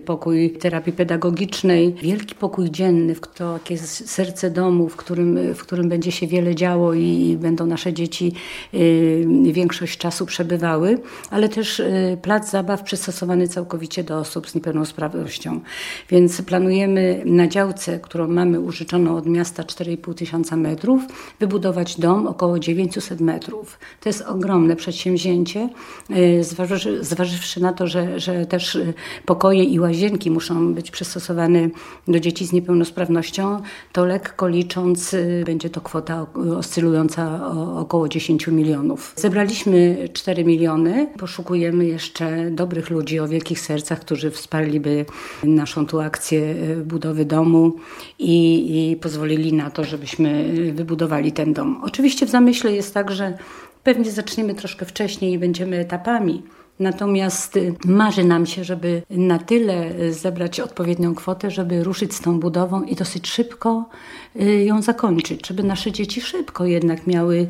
pokój terapii pedagogicznej, wielki pokój dzienny, to jest serce domu, w którym będzie się wiele działo i będą nasze dzieci większość czasu przebywały, ale też plac zabaw przystosowany całkowicie do osób z niepełnosprawnością. Więc planujemy na działce, którą mamy użyczoną od miasta 4,5 tysiąca metrów, wybudować dom około 900 metrów. To jest ogromne przedsięwzięcie, zważywszy na to, że też pokoje i łazienki muszą być przystosowane do dzieci z niepełnosprawnością, to lekko licząc będzie to kwota oscylująca około 10 milionów. Zebraliśmy 4 miliony, poszukujemy jeszcze dobrych ludzi o wielkich sercach, którzy wsparliby naszą tu akcję budowy domu i pozwolili na to, żebyśmy wybudowali ten dom. Oczywiście w zamyśle jest tak, że pewnie zaczniemy troszkę wcześniej i będziemy etapami. Natomiast marzy nam się, żeby na tyle zebrać odpowiednią kwotę, żeby ruszyć z tą budową i dosyć szybko ją zakończyć, żeby nasze dzieci szybko jednak miały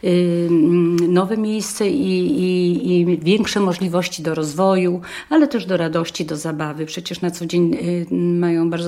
nowe miejsce i większe możliwości do rozwoju, ale też do radości, do zabawy. Przecież na co dzień mają bardzo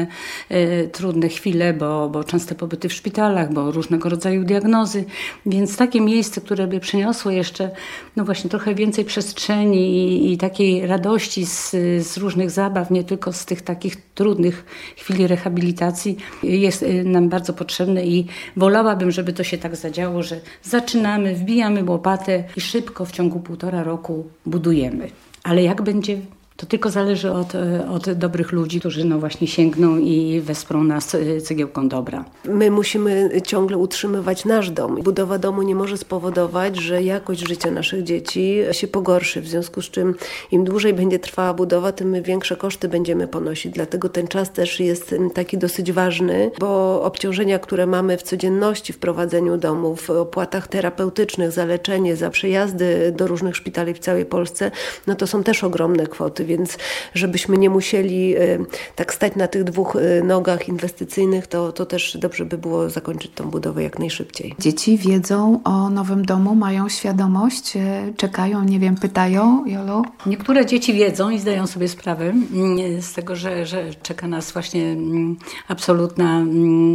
trudne chwile, bo częste pobyty w szpitalach, bo różnego rodzaju diagnozy, więc takie miejsce, które by przyniosło jeszcze właśnie trochę więcej przestrzeni i takiej radości z różnych zabaw, nie tylko z tych takich trudnych chwili rehabilitacji, jest nam bardzo potrzebne i wolałabym, żeby to się tak zadziało, że zaczynamy, wbijamy łopatę i szybko w ciągu 1,5 roku budujemy. Ale jak będzie, to tylko zależy od dobrych ludzi, którzy właśnie sięgną i wesprą nas cegiełką dobra. My musimy ciągle utrzymywać nasz dom. Budowa domu nie może spowodować, że jakość życia naszych dzieci się pogorszy. W związku z czym im dłużej będzie trwała budowa, tym większe koszty będziemy ponosić. Dlatego ten czas też jest taki dosyć ważny, bo obciążenia, które mamy w codzienności w prowadzeniu domu, w opłatach terapeutycznych, za leczenie, za przejazdy do różnych szpitali w całej Polsce, to są też ogromne kwoty. Więc żebyśmy nie musieli tak stać na tych 2 nogach inwestycyjnych, to też dobrze by było zakończyć tą budowę jak najszybciej. Dzieci wiedzą o nowym domu, mają świadomość, czekają, nie wiem, pytają, Jolu? Niektóre dzieci wiedzą i zdają sobie sprawę z tego, że czeka nas właśnie absolutna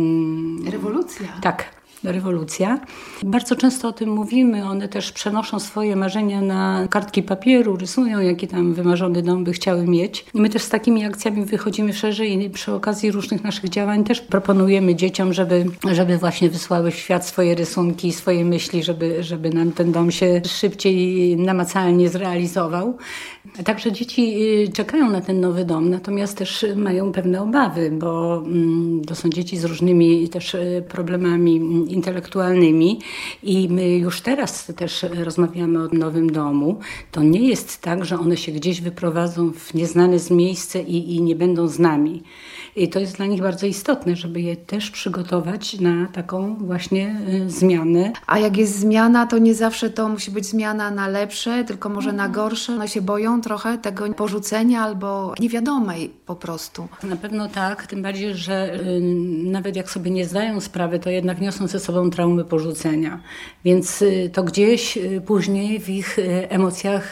rewolucja. Tak. Rewolucja. Bardzo często o tym mówimy, one też przenoszą swoje marzenia na kartki papieru, rysują, jaki tam wymarzony dom by chciały mieć. I my też z takimi akcjami wychodzimy szerzej i przy okazji różnych naszych działań też proponujemy dzieciom, żeby właśnie wysłały w świat swoje rysunki, swoje myśli, żeby nam ten dom się szybciej namacalnie zrealizował. Także dzieci czekają na ten nowy dom, natomiast też mają pewne obawy, bo to są dzieci z różnymi też problemami intelektualnymi i my już teraz też rozmawiamy o nowym domu. To nie jest tak, że one się gdzieś wyprowadzą w nieznane miejsce i nie będą z nami. I to jest dla nich bardzo istotne, żeby je też przygotować na taką właśnie zmianę. A jak jest zmiana, to nie zawsze to musi być zmiana na lepsze, tylko może na gorsze. One się boją trochę tego porzucenia albo niewiadomej po prostu. Na pewno tak, tym bardziej, że nawet jak sobie nie zdają sprawy, to jednak niosą ze sobą traumy porzucenia. Więc to gdzieś później w ich emocjach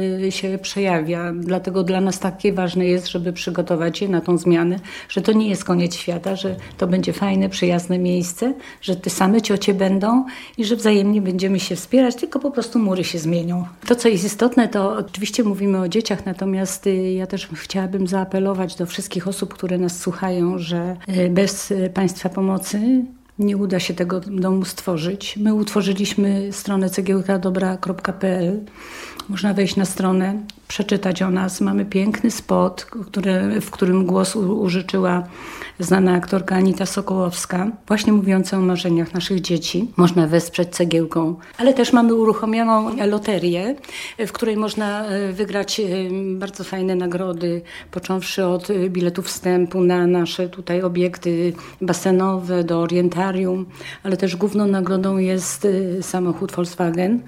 się przejawia. Dlatego dla nas takie ważne jest, żeby przygotować je na tą zmianę, że to nie jest koniec świata, że to będzie fajne, przyjazne miejsce, że te same ciocie będą i że wzajemnie będziemy się wspierać, tylko po prostu mury się zmienią. To, co jest istotne, to oczywiście mówimy o dzieciach, natomiast ja też chciałabym zaapelować do wszystkich osób, które nas słuchają, że bez Państwa pomocy nie uda się tego domu stworzyć. My utworzyliśmy stronę cegiełkadobra.pl. Można wejść na stronę, przeczytać o nas. Mamy piękny spot, w którym głos użyczyła znana aktorka Anita Sokołowska, właśnie mówiąca o marzeniach naszych dzieci. Można wesprzeć cegiełką, ale też mamy uruchomioną loterię, w której można wygrać bardzo fajne nagrody, począwszy od biletów wstępu na nasze tutaj obiekty basenowe, do orientarium, ale też główną nagrodą jest samochód Volkswagen.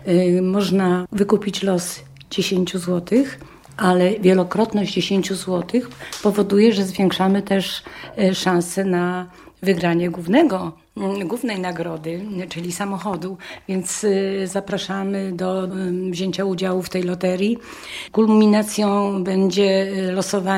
Można wykupić los 10 zł, ale wielokrotność 10 zł powoduje, że zwiększamy też szanse na wygranie głównego głównej nagrody, czyli samochodu, więc zapraszamy do wzięcia udziału w tej loterii. Kulminacją będzie losowanie